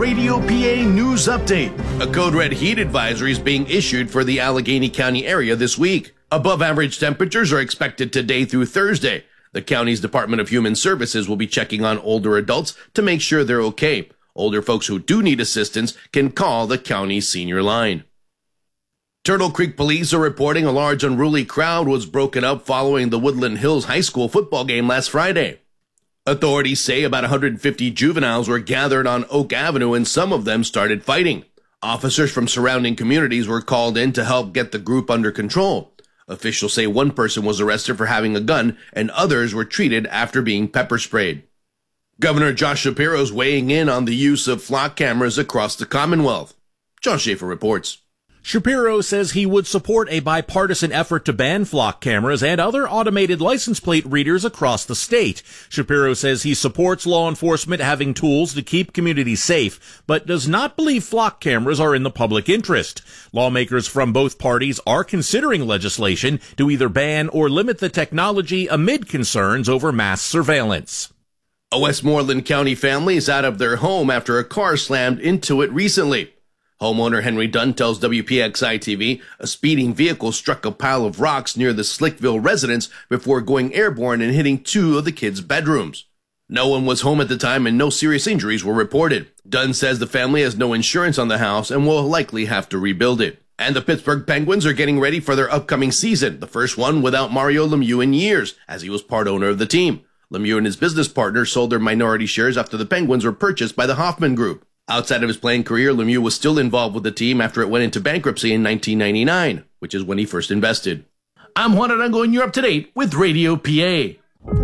Radio PA News Update. A code red heat advisory is being issued for the Allegheny County area this week. Above average temperatures are expected today through Thursday. The county's Department of Human Services will be checking on older adults to make sure they're okay. Older folks who do need assistance can call the county senior line. Turtle Creek police are reporting a large unruly crowd was broken up following the Woodland Hills High School football game last Friday. Authorities say about 150 juveniles were gathered on Oak Avenue and some of them started fighting. Officers from surrounding communities were called in to help get the group under control. Officials say one person was arrested for having a gun and others were treated after being pepper sprayed. Governor Josh Shapiro is weighing in on the use of flock cameras across the Commonwealth. John Schaefer reports. Shapiro says he would support a bipartisan effort to ban flock cameras and other automated license plate readers across the state. Shapiro says he supports law enforcement having tools to keep communities safe, but does not believe flock cameras are in the public interest. Lawmakers from both parties are considering legislation to either ban or limit the technology amid concerns over mass surveillance. A Westmoreland County family is out of their home after a car slammed into it recently. Homeowner Henry Dunn tells WPXI-TV a speeding vehicle struck a pile of rocks near the Slickville residence before going airborne and hitting two of the kids' bedrooms. No one was home at the time and no serious injuries were reported. Dunn says the family has no insurance on the house and will likely have to rebuild it. And the Pittsburgh Penguins are getting ready for their upcoming season, the first one without Mario Lemieux in years, as he was part owner of the team. Lemieux and his business partner sold their minority shares after the Penguins were purchased by the Hoffman Group. Outside of his playing career, Lemieux was still involved with the team after it went into bankruptcy in 1999, which is when he first invested. I'm Juan Arango, and you're up to date with Radio PA.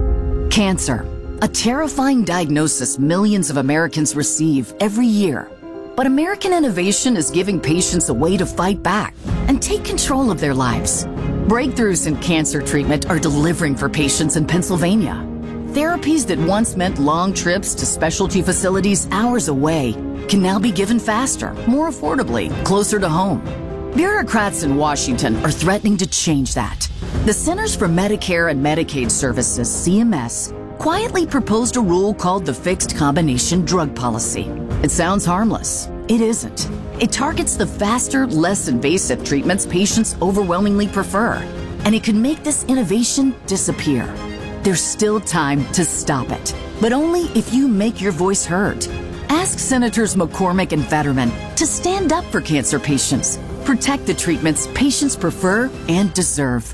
Cancer, a terrifying diagnosis millions of Americans receive every year. But American innovation is giving patients a way to fight back and take control of their lives. Breakthroughs in cancer treatment are delivering for patients in Pennsylvania. Therapies that once meant long trips to specialty facilities hours away can now be given faster, more affordably, closer to home. Bureaucrats in Washington are threatening to change that. The Centers for Medicare and Medicaid Services, CMS, quietly proposed a rule called the Fixed Combination Drug Policy. It sounds harmless. It isn't. It targets the faster, less invasive treatments patients overwhelmingly prefer, and it can make this innovation disappear. There's still time to stop it, but only if you make your voice heard. Ask Senators McCormick and Fetterman to stand up for cancer patients. Protect the treatments patients prefer and deserve.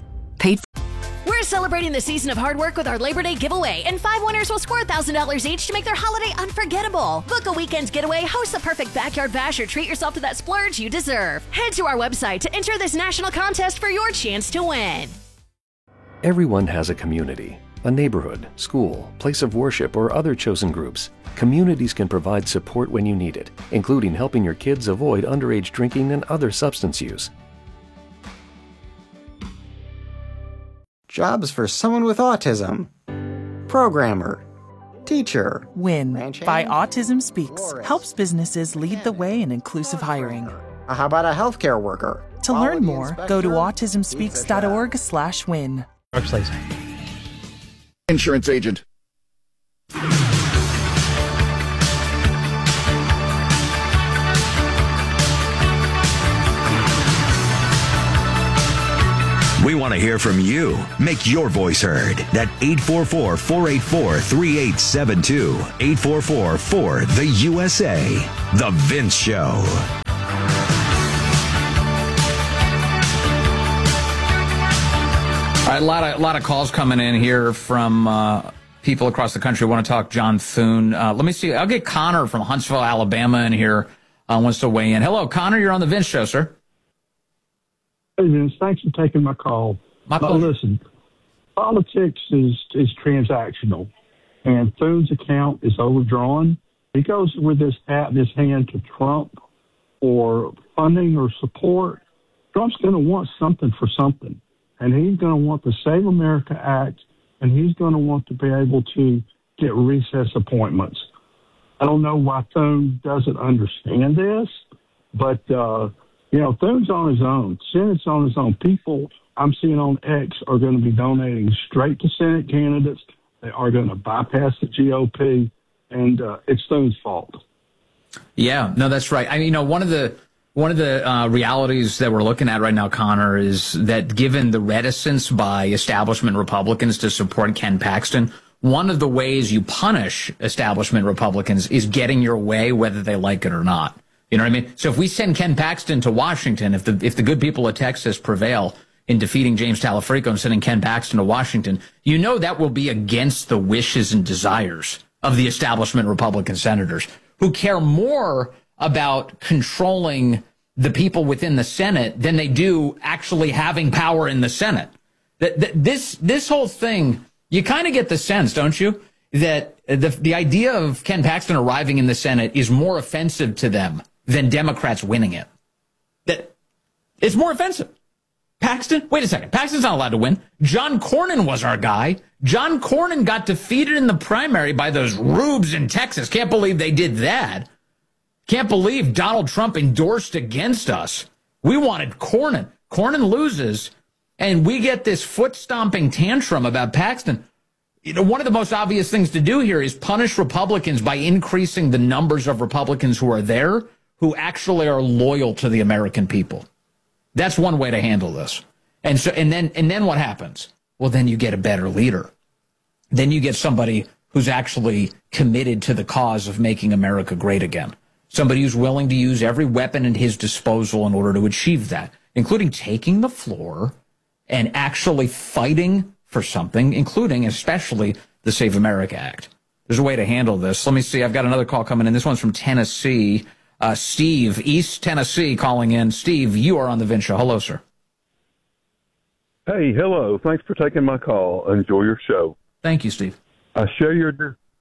We're celebrating the season of hard work with our Labor Day giveaway, and 5 winners will score $1,000 each to make their holiday unforgettable. Book a weekend getaway, host the perfect backyard bash, or treat yourself to that splurge you deserve. Head to our website to enter this national contest for your chance to win. Everyone has a community. A neighborhood, school, place of worship, or other chosen groups. Communities can provide support when you need it, including helping your kids avoid underage drinking and other substance use. Jobs for someone with autism. Programmer. Teacher. WIN by Autism Speaks helps businesses lead the way in inclusive hiring. How about a healthcare worker? To learn more, go to autismspeaks.org/win. Insurance agent. We want to hear from you. Make your voice heard at 844-484-3872. 844-4-THE-USA. The Vince Show. All right, a lot of calls coming in here from people across the country who want to talk John Thune. Let me see. I'll get Connor from Huntsville, Alabama in here, wants to weigh in. Hello, Connor. You're on the Vince Show, sir. Hey, Vince. Thanks for taking my call. Listen, politics is transactional, and Thune's account is overdrawn. He goes with this hat in his hand to Trump for funding or support. Trump's going to want something for something. And he's going to want the Save America Act, and he's going to want to be able to get recess appointments. I don't know why Thune doesn't understand this, but, Thune's on his own. Senate's on his own. People I'm seeing on X are going to be donating straight to Senate candidates. They are going to bypass the GOP, and it's Thune's fault. Yeah, no, that's right. I mean, one of the realities that we're looking at right now, Connor, is that given the reticence by establishment Republicans to support Ken Paxton, one of the ways you punish establishment Republicans is getting your way, whether they like it or not. You know what I mean? So if we send Ken Paxton to Washington, if the good people of Texas prevail in defeating James Talafrico and sending Ken Paxton to Washington, that will be against the wishes and desires of the establishment Republican senators who care more about controlling the people within the Senate than they do actually having power in the Senate. This whole thing, you kind of get the sense, don't you, that the idea of Ken Paxton arriving in the Senate is more offensive to them than Democrats winning it. That it's more offensive. Paxton, wait a second. Paxton's not allowed to win. John Cornyn was our guy. John Cornyn got defeated in the primary by those rubes in Texas. Can't believe they did that. Can't believe Donald Trump endorsed against us. We wanted Cornyn. Cornyn loses, and we get this foot-stomping tantrum about Paxton. One of the most obvious things to do here is punish Republicans by increasing the numbers of Republicans who are there who actually are loyal to the American people. That's one way to handle this. And then what happens? Well, then you get a better leader. Then you get somebody who's actually committed to the cause of making America great again. Somebody who's willing to use every weapon at his disposal in order to achieve that, including taking the floor and actually fighting for something, including especially the Save America Act. There's a way to handle this. Let me see. I've got another call coming in. This one's from Tennessee. Steve, East Tennessee, calling in. Steve, you are on the Vince Show. Hello, sir. Hey, hello. Thanks for taking my call. Enjoy your show. Thank you, Steve. I share your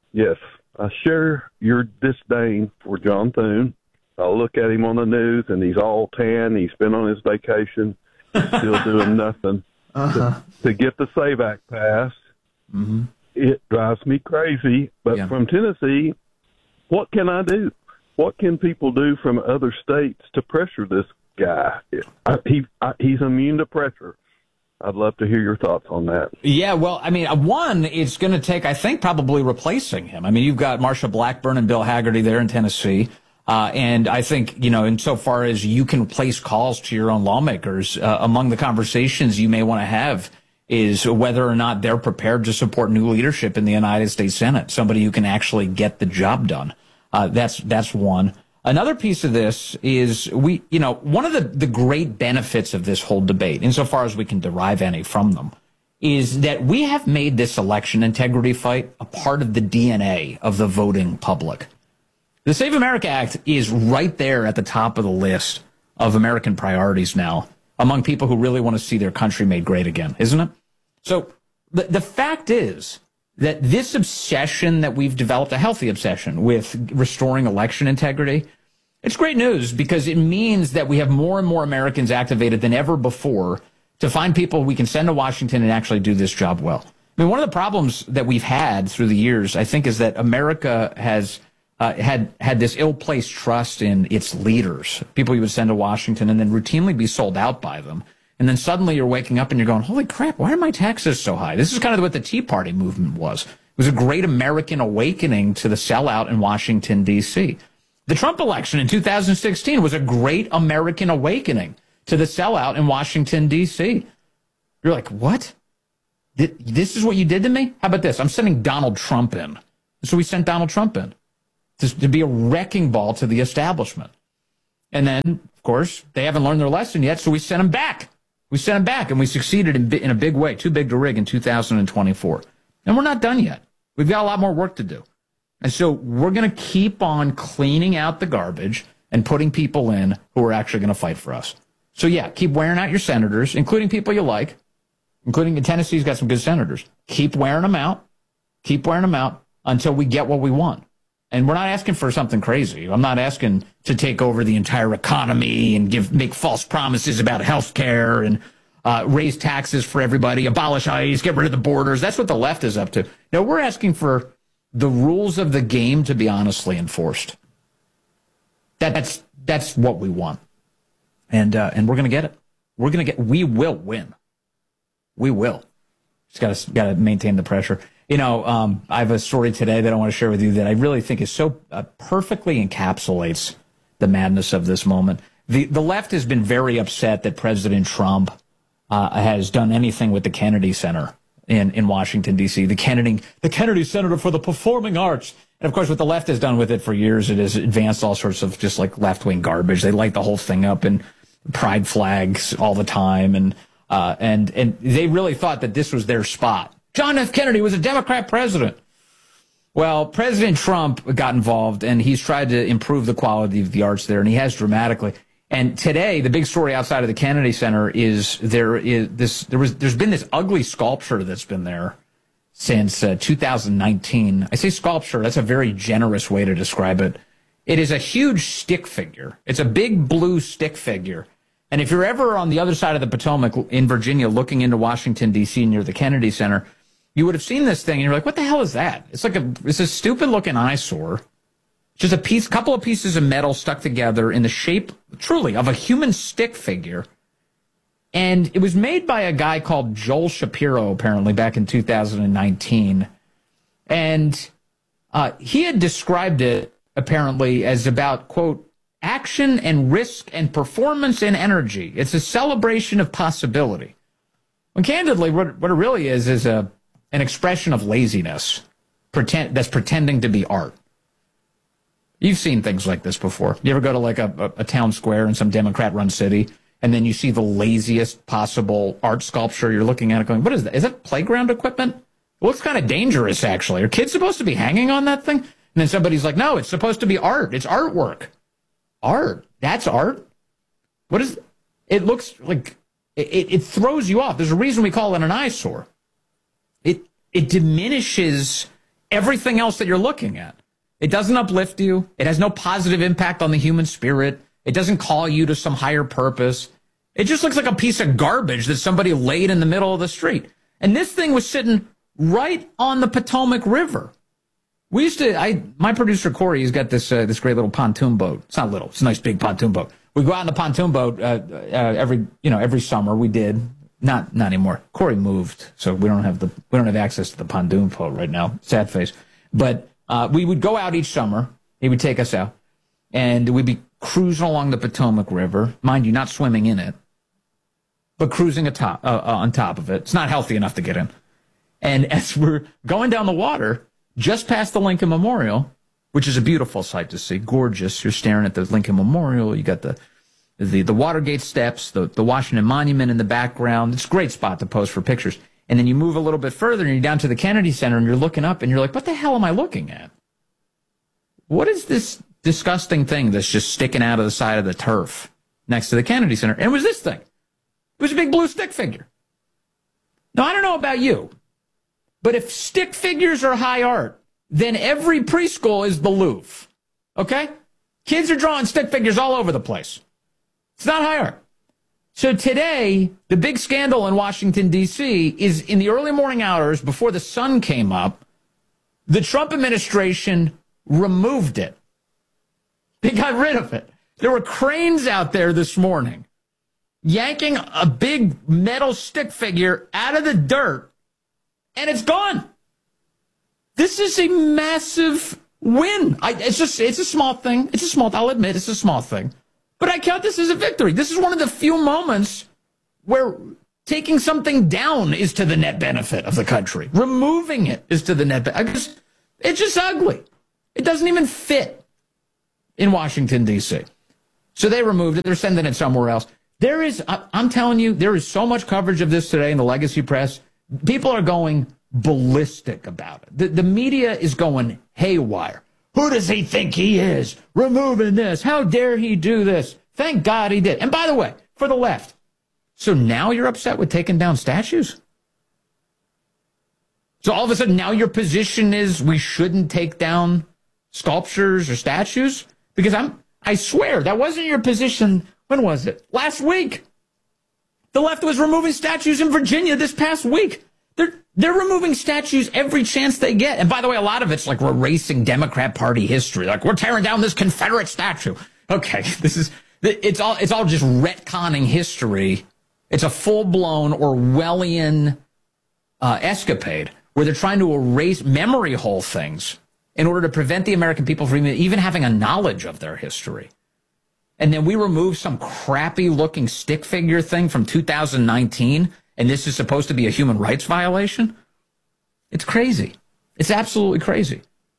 disdain for John Thune. I look at him on the news, and he's all tan. He's been on his vacation, still doing nothing to get the SAVE Act passed. Mm-hmm. It drives me crazy. But from Tennessee, what can I do? What can people do from other states to pressure this guy? He's immune to pressure. I'd love to hear your thoughts on that. Yeah, well, I mean, one, it's going to take, I think, probably replacing him. I mean, you've got Marsha Blackburn and Bill Haggerty there in Tennessee. And I think, insofar as you can place calls to your own lawmakers, among the conversations you may want to have is whether or not they're prepared to support new leadership in the United States Senate, somebody who can actually get the job done. That's one. Another piece of this is one of the great benefits of this whole debate, insofar as we can derive any from them, is that we have made this election integrity fight a part of the DNA of the voting public. The Save America Act is right there at the top of the list of American priorities now among people who really want to see their country made great again, isn't it? So the fact is that this obsession that we've developed, a healthy obsession with restoring election integrity, it's great news because it means that we have more and more Americans activated than ever before to find people we can send to Washington and actually do this job well. I mean, one of the problems that we've had through the years, I think, is that America has had this ill-placed trust in its leaders, people you would send to Washington and then routinely be sold out by them. And then suddenly you're waking up and you're going, holy crap, why are my taxes so high? This is kind of what the Tea Party movement was. It was a great American awakening to the sellout in Washington, D.C. The Trump election in 2016 was a great American awakening to the sellout in Washington, D.C. You're like, what? This is what you did to me? How about this? I'm sending Donald Trump in. So we sent Donald Trump in to be a wrecking ball to the establishment. And then, of course, they haven't learned their lesson yet, so we sent him back. We sent him back, and we succeeded in a big way, too big to rig in 2024. And we're not done yet. We've got a lot more work to do. And so we're going to keep on cleaning out the garbage and putting people in who are actually going to fight for us. So, yeah, keep wearing out your senators, including people you like, including Tennessee's got some good senators. Keep wearing them out. Keep wearing them out until we get what we want. And we're not asking for something crazy. I'm not asking to take over the entire economy and make false promises about health care and raise taxes for everybody, abolish ICE, get rid of the borders. That's what the left is up to. No, we're asking for the rules of the game to be honestly enforced. That's what we want. And we're going to get it. We will win. We will. Just got to maintain the pressure. I have a story today that I want to share with you that I really think is so perfectly encapsulates the madness of this moment. The left has been very upset that President Trump has done anything with the Kennedy Center in Washington, D.C., the Kennedy Center for the Performing Arts. And, of course, what the left has done with it for years, it has advanced all sorts of just like left-wing garbage. They light the whole thing up in pride flags all the time. And they really thought that this was their spot. John F. Kennedy was a Democrat president. Well, President Trump got involved, and he's tried to improve the quality of the arts there, and he has dramatically. And today, the big story outside of the Kennedy Center is there's been this ugly sculpture that's been there since 2019. I say sculpture, that's a very generous way to describe it. It is a huge stick figure. It's a big blue stick figure. And if you're ever on the other side of the Potomac in Virginia looking into Washington, D.C. near the Kennedy Center, you would have seen this thing and you're like, what the hell is that? It's a stupid looking eyesore. Just couple of pieces of metal stuck together in the shape, truly, of a human stick figure. And it was made by a guy called Joel Shapiro, apparently, back in 2019. And he had described it, apparently, as about, quote, action and risk and performance and energy. It's a celebration of possibility. When candidly, what it really is an expression of laziness that's pretending to be art. You've seen things like this before. You ever go to like a town square in some Democrat-run city, and then you see the laziest possible art sculpture? You're looking at it going, what is that? Is that playground equipment? It looks kind of dangerous, actually. Are kids supposed to be hanging on that thing? And then somebody's like, no, it's supposed to be art. It's artwork. Art? That's art? What is it? It looks like it throws you off. There's a reason we call it an eyesore. It diminishes everything else that you're looking at. It doesn't uplift you. It has no positive impact on the human spirit. It doesn't call you to some higher purpose. It just looks like a piece of garbage that somebody laid in the middle of the street. And this thing was sitting right on the Potomac River. We used to, my producer Corey, he's got this great little pontoon boat. It's not little, it's a nice big pontoon boat. We go out in the pontoon boat every summer. We did. Not anymore. Corey moved, so we don't have access to the pontoon boat right now. Sad face. But we would go out each summer. He would take us out, and we'd be cruising along the Potomac River. Mind you, not swimming in it, but cruising on top of it. It's not healthy enough to get in. And as we're going down the water, just past the Lincoln Memorial, which is a beautiful sight to see, gorgeous. You're staring at the Lincoln Memorial. You got the Watergate steps, the Washington Monument in the background. It's a great spot to pose for pictures. And then you move a little bit further and you're down to the Kennedy Center and you're looking up and you're like, what the hell am I looking at? What is this disgusting thing that's just sticking out of the side of the turf next to the Kennedy Center? And it was this thing. It was a big blue stick figure. Now, I don't know about you, but if stick figures are high art, then every preschool is the Louvre. Okay? Kids are drawing stick figures all over the place. It's not high art. So today, the big scandal in Washington, D.C. is in the early morning hours before the sun came up, the Trump administration removed it. They got rid of it. There were cranes out there this morning yanking a big metal stick figure out of the dirt, and it's gone. This is a massive win. It's a small thing. I'll admit it's a small thing. But I count this as a victory. This is one of the few moments where taking something down is to the net benefit of the country. Removing it is to the net benefit. It's just ugly. It doesn't even fit in Washington, D.C. So they removed it. They're sending it somewhere else. I'm telling you, there is so much coverage of this today in the legacy press. People are going ballistic about it. The media is going haywire. Who does he think he is? Removing this. How dare he do this? Thank God he did. And by the way, for the left, so now you're upset with taking down statues? So all of a sudden now your position is we shouldn't take down sculptures or statues? Because I swear that wasn't your position. When was it? Last week. The left was removing statues in Virginia this past week. They're removing statues every chance they get. And by the way, a lot of it's like we're erasing Democrat Party history. Like we're tearing down this Confederate statue. Okay, it's all just retconning history. It's a full-blown Orwellian escapade where they're trying to erase memory hole things in order to prevent the American people from even having a knowledge of their history. And then we remove some crappy-looking stick figure thing from 2019, and this is supposed to be a human rights violation? It's crazy. It's absolutely crazy.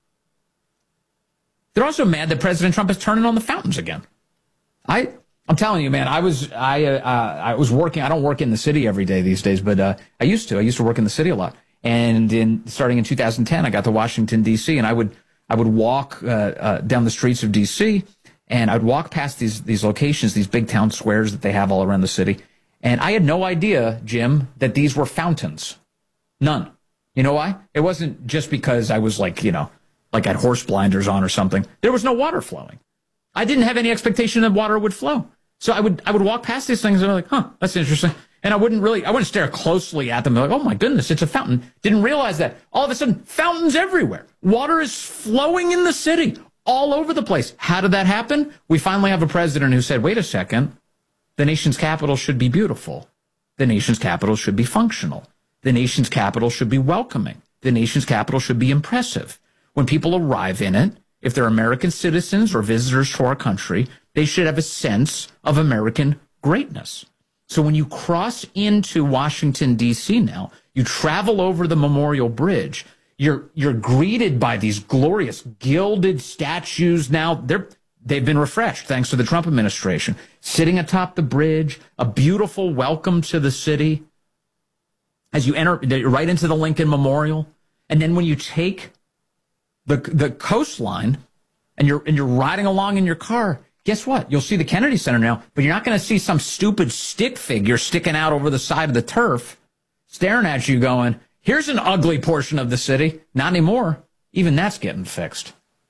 They're also mad that President Trump is turning on the fountains again. I'm telling you, man, I was working. I don't work in the city every day these days, but I used to. I used to work in the city a lot. And starting in 2010, I got to Washington, D.C., and I would walk down the streets of D.C., and I'd walk past these locations, these big town squares that they have all around the city, and I had no idea, Jim, that these were fountains. None. You know why? It wasn't just because I was like had horse blinders on or something. There was no water flowing. I didn't have any expectation that water would flow. So I would walk past these things and I'm like, huh, that's interesting. And I wouldn't stare closely at them. Like, oh my goodness, it's a fountain. Didn't realize that. All of a sudden, fountains everywhere. Water is flowing in the city, all over the place. How did that happen? We finally have a president who said, wait a second, the nation's capital should be beautiful. The nation's capital should be functional. The nation's capital should be welcoming. The nation's capital should be impressive. When people arrive in it, if they're American citizens or visitors to our country, they should have a sense of American greatness. So when you cross into Washington, D.C. now, you travel over the Memorial Bridge, you're greeted by these glorious gilded statues. Now they've been refreshed thanks to the Trump administration. Sitting atop the bridge, a beautiful welcome to the city. As you enter right into the Lincoln Memorial, and then when you take the coastline and you're riding along in your car, guess what? You'll see the Kennedy Center now, but you're not going to see some stupid stick figure sticking out over the side of the turf, staring at you going, here's an ugly portion of the city. Not anymore. Even that's getting fixed.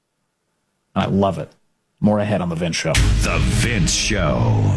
I love it. More ahead on The Vince Show. The Vince Show.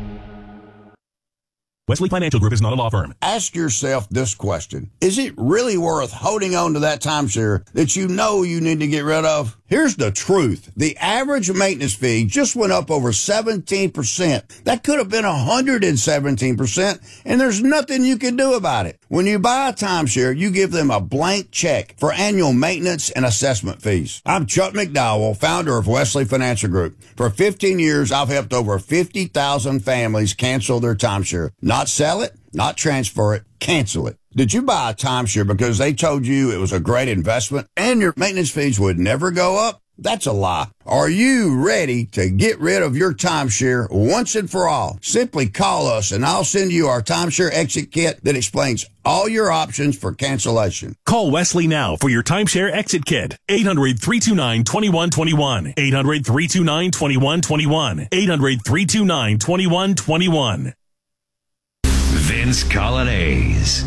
Wesley Financial Group is not a law firm. Ask yourself this question. Is it really worth holding on to that timeshare that you know you need to get rid of? Here's the truth. The average maintenance fee just went up over 17%. That could have been 117%, and there's nothing you can do about it. When you buy a timeshare, you give them a blank check for annual maintenance and assessment fees. I'm Chuck McDowell, founder of Wesley Financial Group. For 15 years, I've helped over 50,000 families cancel their timeshare. Not sell it, not transfer it, cancel it. Did you buy a timeshare because they told you it was a great investment and your maintenance fees would never go up? That's a lie. Are you ready to get rid of your timeshare once and for all? Simply call us and I'll send you our timeshare exit kit that explains all your options for cancellation. Call Wesley now for your timeshare exit kit. 800-329-2121. 800-329-2121. 800-329-2121. Vince Colonnese.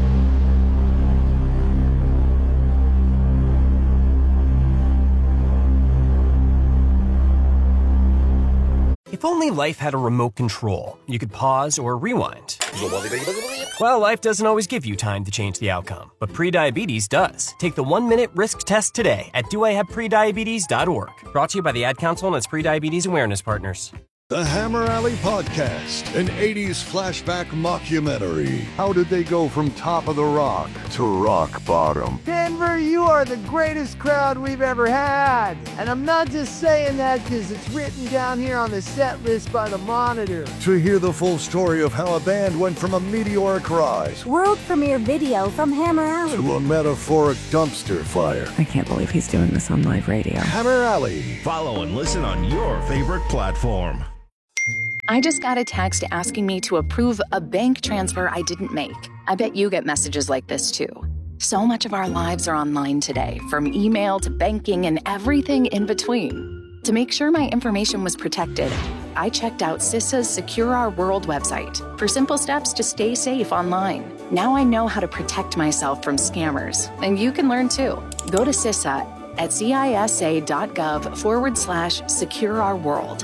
If only life had a remote control, you could pause or rewind. Well, life doesn't always give you time to change the outcome, but prediabetes does. Take the 1-minute risk test today at doihaveprediabetes.org. Brought to you by the Ad Council and its prediabetes awareness partners. The Hammer Alley Podcast, an 80s flashback mockumentary. How did they go from top of the rock to rock bottom? Denver, you are the greatest crowd we've ever had. And I'm not just saying that because it's written down here on the set list by the Monitor. To hear the full story of how a band went from a meteoric rise, world premiere video from Hammer Alley, to a metaphoric dumpster fire. I can't believe he's doing this on live radio. Hammer Alley. Follow and listen on your favorite platform. I just got a text asking me to approve a bank transfer I didn't make. I bet you get messages like this too. So much of our lives are online today, from email to banking and everything in between. To make sure my information was protected, I checked out CISA's Secure Our World website for simple steps to stay safe online. Now I know how to protect myself from scammers, and you can learn too. Go to CISA at cisa.gov/Secure Our World.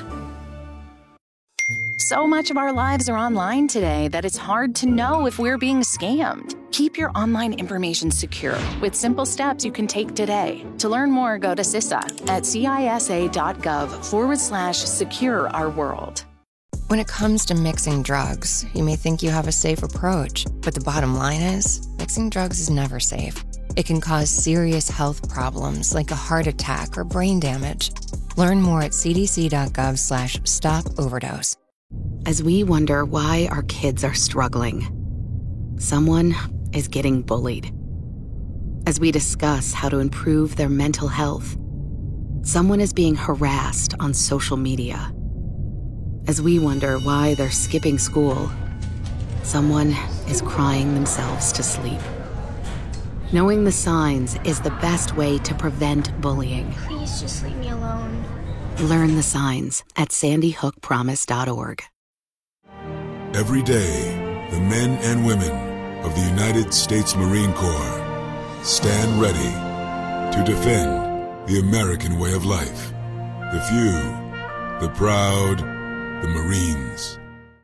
So much of our lives are online today that it's hard to know if we're being scammed. Keep your online information secure with simple steps you can take today. To learn more, go to CISA at cisa.gov/Secure Our World. When it comes to mixing drugs, you may think you have a safe approach, but the bottom line is, mixing drugs is never safe. It can cause serious health problems like a heart attack or brain damage. Learn more at cdc.gov/stop-overdose. As we wonder why our kids are struggling, someone is getting bullied. As we discuss how to improve their mental health, someone is being harassed on social media. As we wonder why they're skipping school, someone is crying themselves to sleep. Knowing the signs is the best way to prevent bullying. Please just leave me alone. Learn the signs at sandyhookpromise.org. Every day, the men and women of the United States Marine Corps stand ready to defend the American way of life. The few, the proud, the Marines.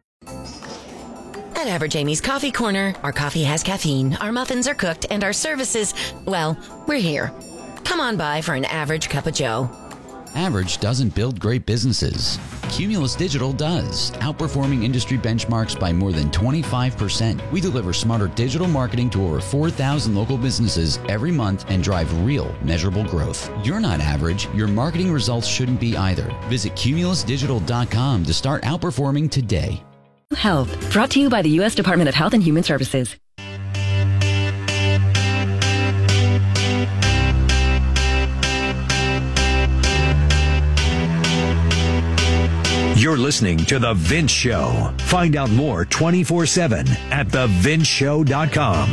At Average Amy's Coffee Corner, our coffee has caffeine, our muffins are cooked, and our services, well, we're here. Come on by for an average cup of joe. Average doesn't build great businesses. Cumulus Digital does, outperforming industry benchmarks by more than 25%. We deliver smarter digital marketing to over 4,000 local businesses every month and drive real, measurable growth. You're not average. Your marketing results shouldn't be either. Visit cumulusdigital.com to start outperforming today. Health, brought to you by the U.S. Department of Health and Human Services. You're listening to The Vince Show. Find out more 24/7 at thevinceshow.com.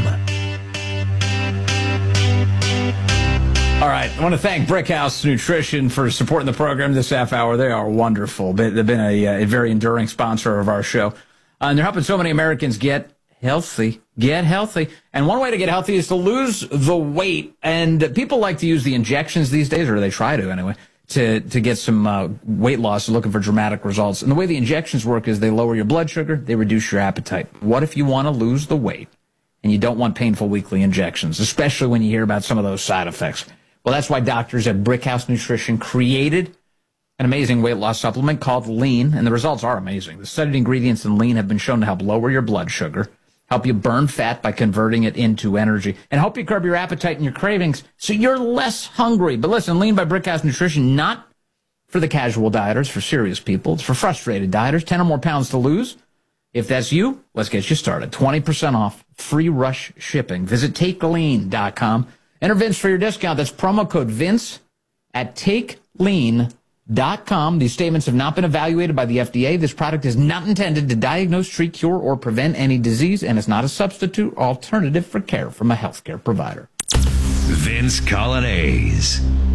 All right, I want to thank Brickhouse Nutrition for supporting the program this half hour. They are wonderful. They've been a very enduring sponsor of our show. And they're helping so many Americans get healthy. Get healthy. And one way to get healthy is to lose the weight. And people like to use the injections these days, or they try to anyway, to get some weight loss, looking for dramatic results. And the way the injections work is they lower your blood sugar, they reduce your appetite. What if you want to lose the weight and you don't want painful weekly injections, especially when you hear about some of those side effects? Well, that's why doctors at Brickhouse Nutrition created an amazing weight loss supplement called Lean, and the results are amazing. The studied ingredients in Lean have been shown to help lower your blood sugar, help you burn fat by converting it into energy, and help you curb your appetite and your cravings so you're less hungry. But listen, Lean by Brickhouse Nutrition, not for the casual dieters, for serious people. It's for frustrated dieters, 10 or more pounds to lose. If that's you, let's get you started. 20% off, free rush shipping. Visit TakeLean.com. Enter Vince for your discount. That's promo code Vince at TakeLean.com. These statements have not been evaluated by the FDA. This product is not intended to diagnose, treat, cure, or prevent any disease, and is not a substitute or alternative for care from a healthcare provider. Vince Coglianese.